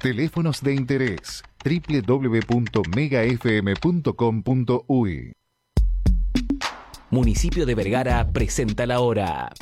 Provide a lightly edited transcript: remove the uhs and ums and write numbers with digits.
Teléfonos de interés www.megafm.com.uy. Municipio de Vergara presenta la hora.